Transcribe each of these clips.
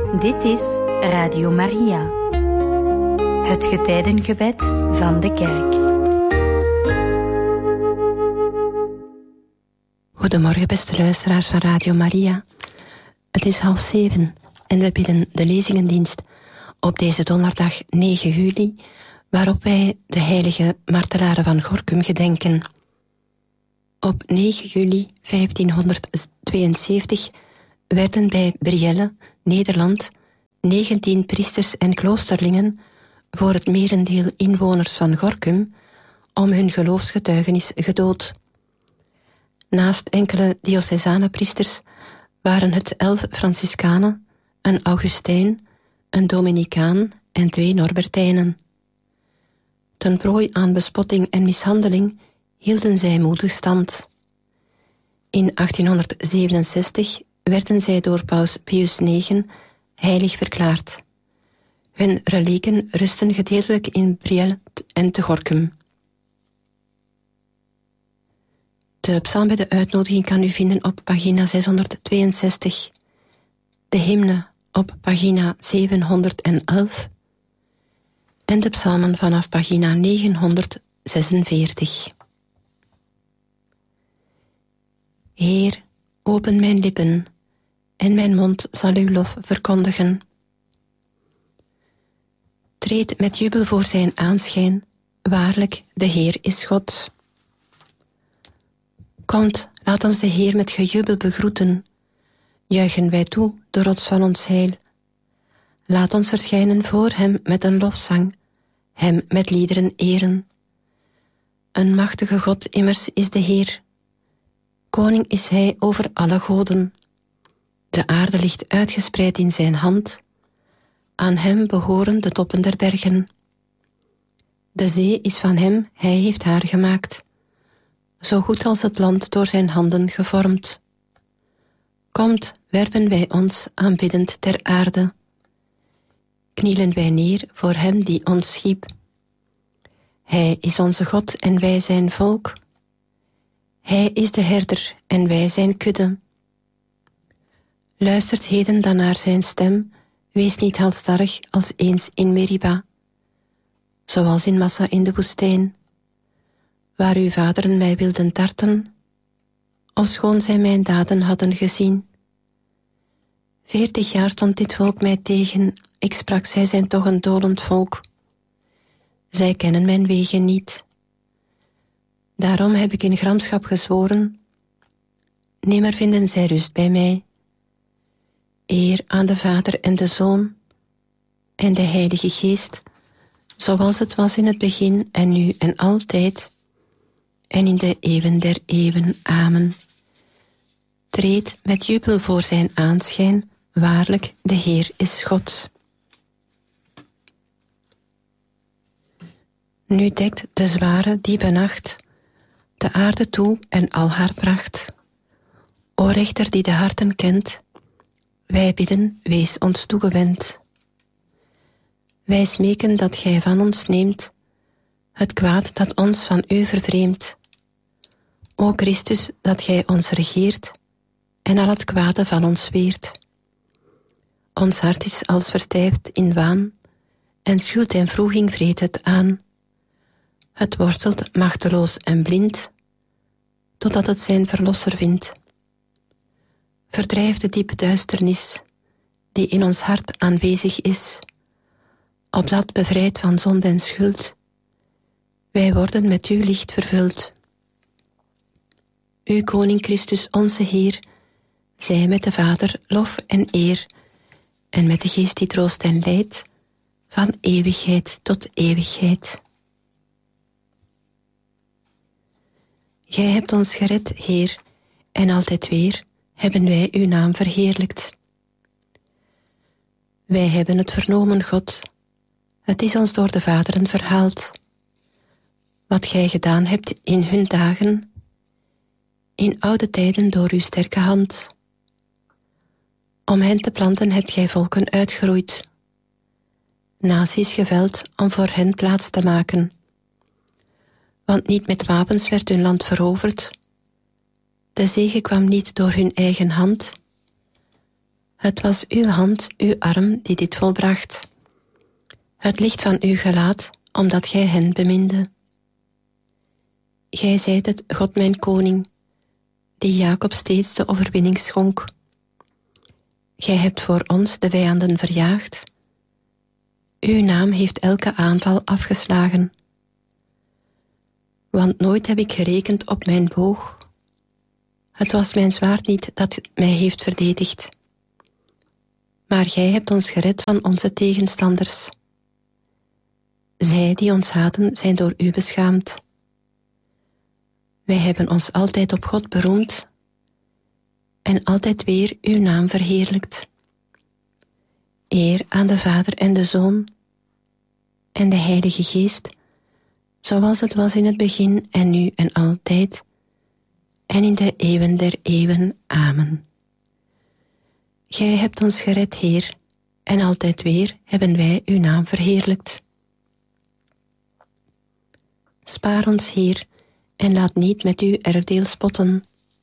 Dit is Radio Maria, het getijdengebed van de kerk. Goedemorgen beste luisteraars van Radio Maria. Het is 6:30 en we bidden de lezingendienst op deze donderdag 9 juli, waarop wij de heilige martelaren van Gorinchem gedenken. Op 9 juli 1572 werden bij Brielle, Nederland, 19 priesters en kloosterlingen, voor het merendeel inwoners van Gorinchem, om hun geloofsgetuigenis gedood. Naast enkele diocesane priesters waren het 11 Franciscanen, een Augustijn, een Dominicaan en 2 Norbertijnen. Ten prooi aan bespotting en mishandeling hielden zij moedig stand. In 1867 werden zij door paus Pius IX heilig verklaard. Hun relieken rusten gedeeltelijk in Brielle en te Gorinchem. De psalm bij de uitnodiging kan u vinden op pagina 662. De hymne op pagina 711. En de psalmen vanaf pagina 946. Heer, open mijn lippen, en mijn mond zal uw lof verkondigen. Treed met jubel voor zijn aanschijn, waarlijk, de Heer is God. Komt, laat ons de Heer met gejubel begroeten. Juichen wij toe, de rots van ons heil. Laat ons verschijnen voor hem met een lofzang, hem met liederen eren. Een machtige God immers is de Heer. Koning is hij over alle goden. De aarde ligt uitgespreid in zijn hand. Aan hem behoren de toppen der bergen. De zee is van hem, hij heeft haar gemaakt. Zo goed als het land door zijn handen gevormd. Komt, werpen wij ons aanbiddend ter aarde. Knielen wij neer voor hem die ons schiep. Hij is onze God en wij zijn volk. Hij is de herder en wij zijn kudde. Luistert heden dan naar zijn stem, wees niet halsstarrig als eens in Meriba, zoals in Massa in de woestijn, waar uw vaderen mij wilden tarten, ofschoon zij mijn daden hadden gezien. 40 jaar stond dit volk mij tegen, ik sprak, zij zijn toch een dolend volk. Zij kennen mijn wegen niet. Daarom heb ik in gramschap gezworen, nimmer vinden zij rust bij mij. Eer aan de Vader en de Zoon en de Heilige Geest, zoals het was in het begin en nu en altijd, en in de eeuwen der eeuwen. Amen. Treed met jubel voor zijn aanschijn, waarlijk, de Heer is God. Nu dekt de zware, diepe nacht de aarde toe en al haar pracht. O rechter die de harten kent, wij bidden, wees ons toegewend. Wij smeken dat gij van ons neemt het kwaad dat ons van u vervreemdt. O Christus, dat gij ons regeert en al het kwade van ons weert. Ons hart is als verstijfd in waan en schuld en wroeging vreet het aan. Het worstelt machteloos en blind, totdat het zijn verlosser vindt. Verdrijf de diepe duisternis, die in ons hart aanwezig is, opdat bevrijd van zonde en schuld, wij worden met uw licht vervuld. U Koning Christus, onze Heer, zij met de Vader lof en eer, en met de Geest die troost en leidt, van eeuwigheid tot eeuwigheid. Gij hebt ons gered, Heer, en altijd weer hebben wij uw naam verheerlijkt. Wij hebben het vernomen, God. Het is ons door de vaderen verhaald. Wat gij gedaan hebt in hun dagen, in oude tijden door uw sterke hand. Om hen te planten hebt gij volken uitgeroeid, naties geveld om voor hen plaats te maken. Want niet met wapens werd hun land veroverd, de zege kwam niet door hun eigen hand, Het was uw hand, uw arm die dit volbracht. Het licht van uw gelaat, omdat gij hen beminde. Gij zijt het, God mijn koning, die Jacob steeds de overwinning schonk. Gij hebt voor ons de vijanden verjaagd. Uw naam heeft elke aanval afgeslagen. Want nooit heb ik gerekend op mijn boog. Het was mijn zwaard niet dat mij heeft verdedigd. Maar gij hebt ons gered van onze tegenstanders. Zij die ons haten zijn door u beschaamd. Wij hebben ons altijd op God beroemd en altijd weer uw naam verheerlijkt. Eer aan de Vader en de Zoon en de Heilige Geest, zoals het was in het begin en nu en altijd, en in de eeuwen der eeuwen. Amen. Gij hebt ons gered, Heer, en altijd weer hebben wij uw naam verheerlijkt. Spaar ons, Heer, en laat niet met uw erfdeel spotten.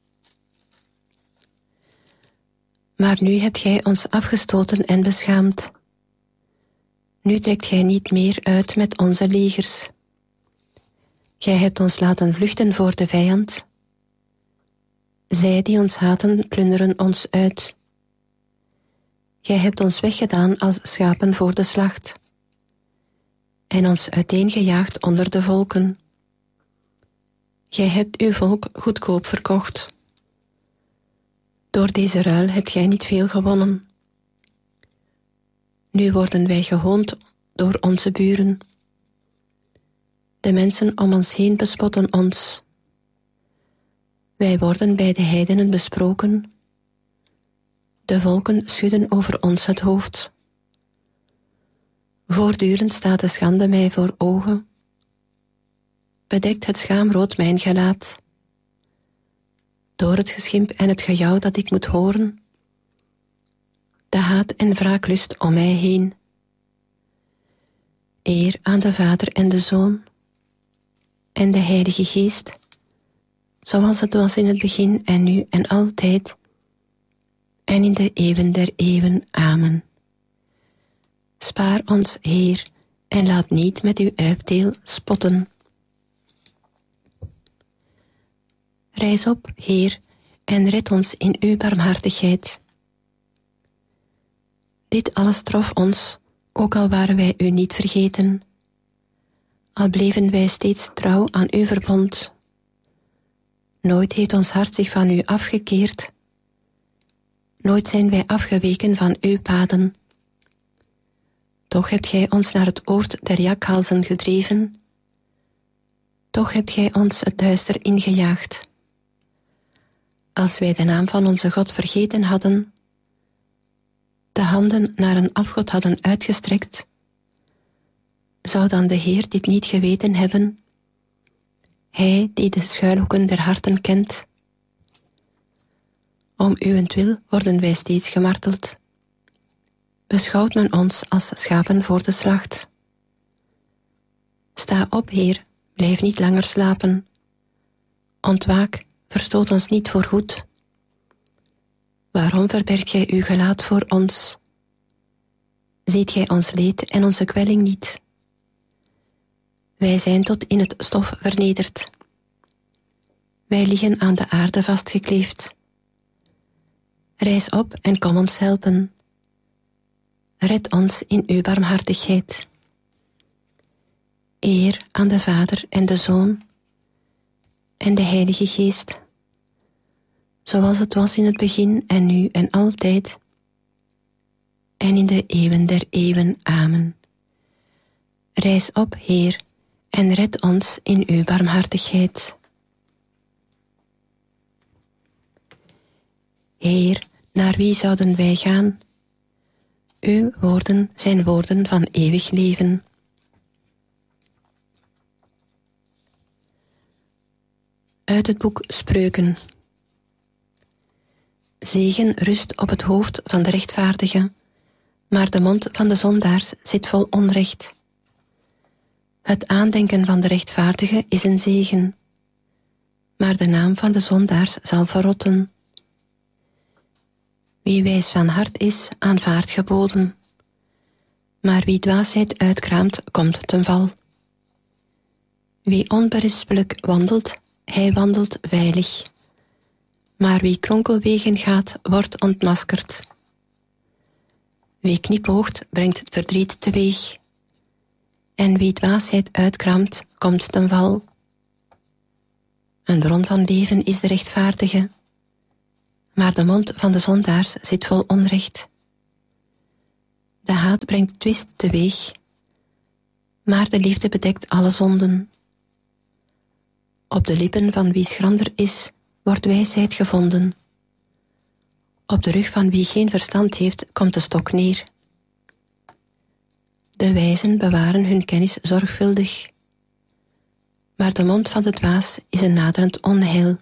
Maar nu hebt gij ons afgestoten en beschaamd. Nu trekt gij niet meer uit met onze legers. Gij hebt ons laten vluchten voor de vijand. Zij die ons haten, plunderen ons uit. Gij hebt ons weggedaan als schapen voor de slacht, en ons uiteengejaagd onder de volken. Gij hebt uw volk goedkoop verkocht. Door deze ruil hebt gij niet veel gewonnen. Nu worden wij gehoond door onze buren. De mensen om ons heen bespotten ons. Wij worden bij de heidenen besproken. De volken schudden over ons het hoofd. Voortdurend staat de schande mij voor ogen. Bedekt het schaamrood mijn gelaat. Door het geschimp en het gejouw dat ik moet horen. De haat en wraaklust om mij heen. Eer aan de Vader en de Zoon en de Heilige Geest, zoals het was in het begin en nu en altijd, en in de eeuwen der eeuwen. Amen. Spaar ons, Heer, en laat niet met uw erfdeel spotten. Rijs op, Heer, en red ons in uw barmhartigheid. Dit alles trof ons, ook al waren wij u niet vergeten. Al bleven wij steeds trouw aan uw verbond. Nooit heeft ons hart zich van u afgekeerd. Nooit zijn wij afgeweken van uw paden. Toch hebt gij ons naar het oord der jakhalzen gedreven. Toch hebt gij ons het duister ingejaagd. Als wij de naam van onze God vergeten hadden, de handen naar een afgod hadden uitgestrekt, zou dan de Heer dit niet geweten hebben? Hij die de schuilhoeken der harten kent. Om uwentwil worden wij steeds gemarteld. Beschouwt men ons als schapen voor de slacht. Sta op, Heer, blijf niet langer slapen. Ontwaak, verstoot ons niet voorgoed. Waarom verbergt gij uw gelaat voor ons? Ziet gij ons leed en onze kwelling niet? Wij zijn tot in het stof vernederd. Wij liggen aan de aarde vastgekleefd. Rijs op en kom ons helpen. Red ons in uw barmhartigheid. Eer aan de Vader en de Zoon en de Heilige Geest, zoals het was in het begin en nu en altijd, en in de eeuwen der eeuwen. Amen. Rijs op, Heer, en red ons in uw barmhartigheid. Heer, naar wie zouden wij gaan? Uw woorden zijn woorden van eeuwig leven. Uit het boek Spreuken. Zegen rust op het hoofd van de rechtvaardige, maar de mond van de zondaars zit vol onrecht. Het aandenken van de rechtvaardige is een zegen, maar de naam van de zondaars zal verrotten. Wie wijs van hart is, aanvaardt geboden. Maar wie dwaasheid uitkraamt, komt ten val. Wie onberispelijk wandelt, hij wandelt veilig. Maar wie kronkelwegen gaat, wordt ontmaskerd. Wie knipoogt, brengt verdriet teweeg. En wie dwaasheid uitkraamt, komt ten val. Een bron van leven is de rechtvaardige. Maar de mond van de zondaars zit vol onrecht. De haat brengt twist teweeg. Maar de liefde bedekt alle zonden. Op de lippen van wie schrander is, wordt wijsheid gevonden. Op de rug van wie geen verstand heeft, komt de stok neer. De wijzen bewaren hun kennis zorgvuldig. Maar de mond van de dwaas is een naderend onheil.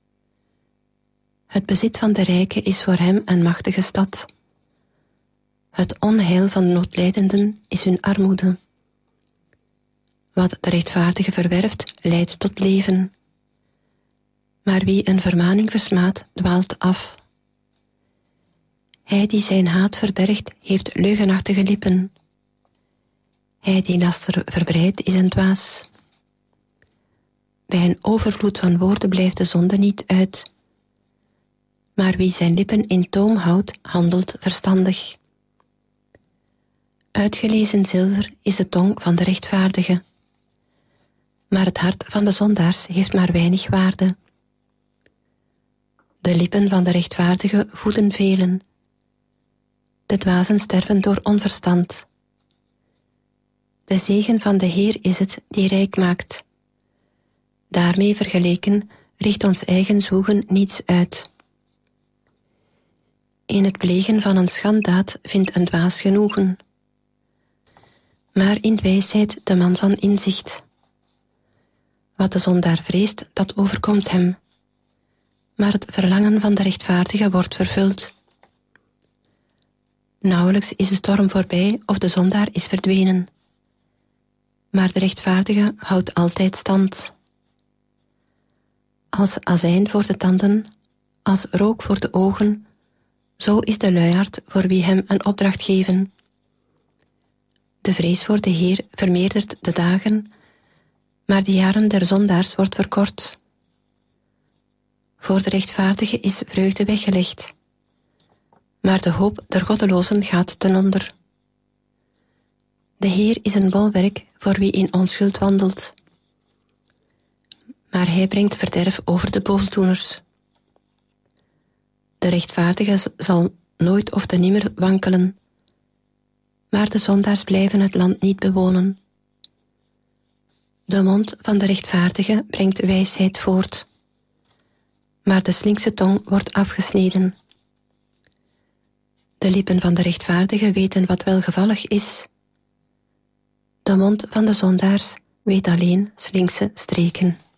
Het bezit van de rijke is voor hem een machtige stad. Het onheil van de noodlijdenden is hun armoede. Wat de rechtvaardige verwerft, leidt tot leven. Maar wie een vermaning versmaadt, dwaalt af. Hij die zijn haat verbergt, heeft leugenachtige lippen. Hij die laster verbreidt, is een dwaas. Bij een overvloed van woorden blijft de zonde niet uit. Maar wie zijn lippen in toom houdt, handelt verstandig. Uitgelezen zilver is de tong van de rechtvaardige. Maar het hart van de zondaars heeft maar weinig waarde. De lippen van de rechtvaardige voeden velen. De dwazen sterven door onverstand. De zegen van de Heer is het die rijk maakt. Daarmee vergeleken richt ons eigen zoegen niets uit. In het plegen van een schanddaad vindt een dwaas genoegen. Maar in wijsheid de man van inzicht. Wat de zondaar vreest, dat overkomt hem. Maar het verlangen van de rechtvaardige wordt vervuld. Nauwelijks is de storm voorbij of de zondaar is verdwenen. Maar de rechtvaardige houdt altijd stand. Als azijn voor de tanden, als rook voor de ogen, zo is de luiaard voor wie hem een opdracht geven. De vrees voor de Heer vermeerdert de dagen, maar de jaren der zondaars wordt verkort. Voor de rechtvaardige is vreugde weggelegd, maar de hoop der goddelozen gaat ten onder. De Heer is een bolwerk voor wie in onschuld wandelt, maar hij brengt verderf over de boosdoeners. De rechtvaardige zal nooit of te nimmer wankelen, maar de zondaars blijven het land niet bewonen. De mond van de rechtvaardige brengt wijsheid voort, maar de slinkse tong wordt afgesneden. De lippen van de rechtvaardige weten wat welgevallig is. De mond van de zondaars weet alleen slinkse streken.